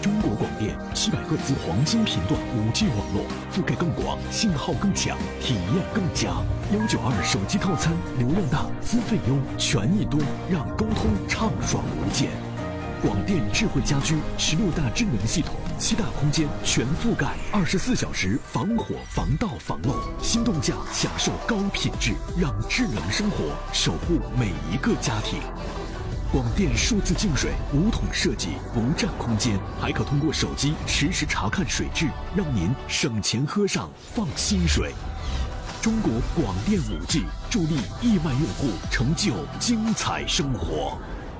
中国广电700赫兹黄金频段5G 网络，覆盖更广，信号更强，体验更佳。192手机套餐，流量大，资费优，权益多，让沟通畅爽无间。广电智慧家居16大智能系统，7大空间全覆盖，24小时防火、防盗、防漏。心动价享受高品质，让智能生活守护每一个家庭。广电数字净水无桶设计，不占空间，还可通过手机实时查看水质，让您省钱喝上放心水。中国广电5G助力亿万用户成就精彩生活。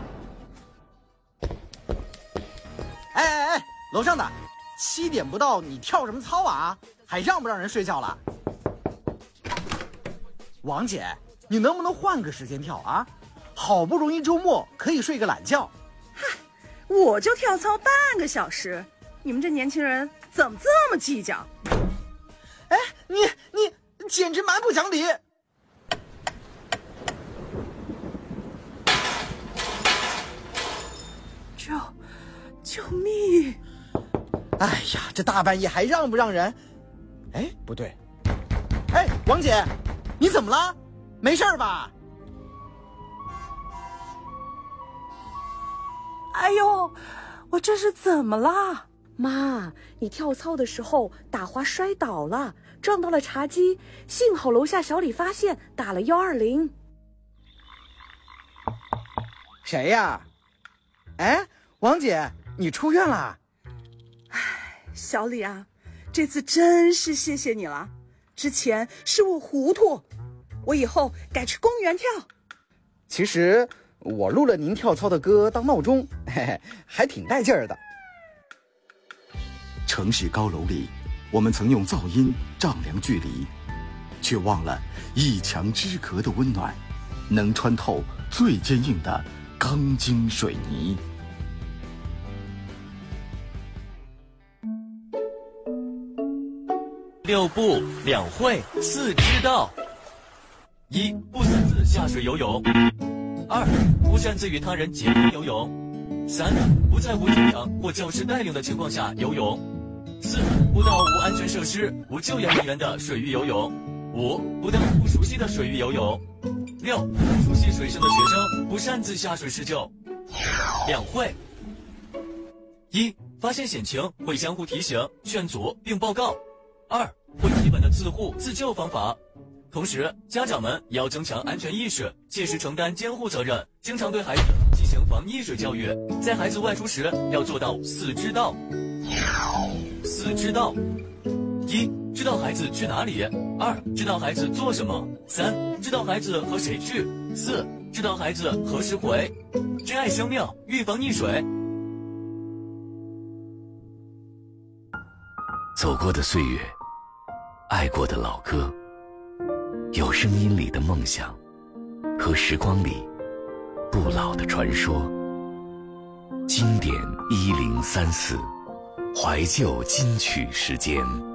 哎，楼上的，7点不到，你跳什么操啊？还让不让人睡觉了？王姐，你能不能换个时间跳啊？好不容易周末可以睡个懒觉。 嗨，我就跳操半个小时，你们这年轻人怎么这么计较？ 哎，你简直蛮不讲理！ 救命！ 哎呀，这大半夜还让不让人？哎，不对。哎，王姐，你怎么了？没事吧？ 哎呦，我这是怎么了？ 妈，你跳操的时候打滑摔倒了，撞到了茶几，幸好楼下小李发现，打了120。 谁呀？哎，王姐，你出院了？ 哎，小李啊，这次真是谢谢你了。之前是我糊涂，我以后改去公园跳。 其实我录了您跳操的歌当闹钟，嘿嘿，还挺带劲儿的。 城市高楼里，我们曾用噪音丈量距离，却忘了一墙之隔的温暖，能穿透最坚硬的钢筋水泥。 6不2会4知道：1. 不擅自下水游泳；2. 不擅自与他人结伴游泳；3. 不在无经常或教师带领的情况下游泳；4. 不到无安全设施、无救援人员的水域游泳；5. 不到不熟悉的水域游泳；6. 不熟悉水性的学生不擅自下水施救。2会：1. 发现险情会相互提醒、劝阻并报告；2. 会基本的自护自救方法。同时，家长们也要增强安全意识，切实承担监护责任，经常对孩子进行防溺水教育。在孩子外出时，要做到4知道。4知道：1. 知道孩子去哪里；2. 知道孩子做什么；3. 知道孩子和谁去；4. 知道孩子何时回。珍爱生命，预防溺水。 走过的岁月，爱过的老歌，有声音里的梦想，和时光里不老的传说。经典1034，怀旧金曲时间。